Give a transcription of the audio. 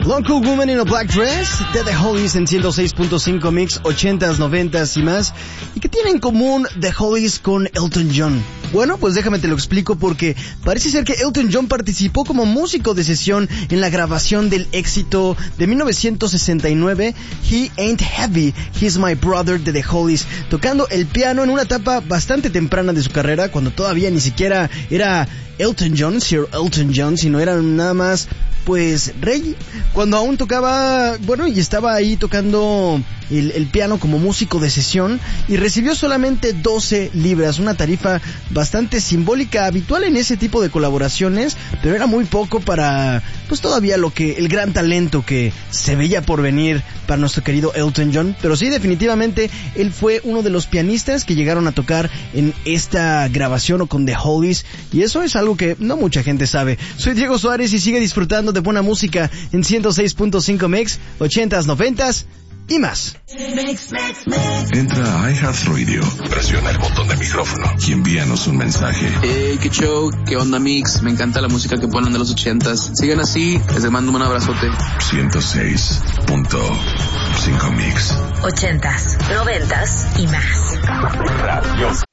Long Cool Woman in a Black Dress de The Hollies en 106.5 Mix, 80s, 90s y más. ¿Y qué tiene en común The Hollies con Elton John? Bueno, pues déjame te lo explico porque parece ser que Elton John participó como músico de sesión en la grabación del éxito de 1969 He Ain't Heavy, He's My Brother de The Hollies, tocando el piano en una etapa bastante temprana de su carrera, cuando todavía ni siquiera era Elton John, Sir Elton John, sino era nada más, pues, Reggie, cuando aún tocaba, bueno, y estaba ahí tocando el piano como músico de sesión, y recibió solamente 12 libras, una tarifa bastante simbólica, habitual en ese tipo de colaboraciones, pero era muy poco para, pues, todavía el gran talento que se veía por venir para nuestro querido Elton John. Pero sí, definitivamente, él fue uno de los pianistas que llegaron a tocar en esta grabación o con The Hollies, y eso es algo que no mucha gente sabe. Soy Diego Suárez y sigue disfrutando de buena música en 106.5 Mix, 80s, 90s y más. Entra a iHeartRadio, presiona el botón de micrófono y envíanos un mensaje. Hey, qué show, qué onda mix, me encanta la música que ponen de los 80s. Sigan así, les mando un abrazote. 106.5 Mix. 80s, 90s y más. Radiosa.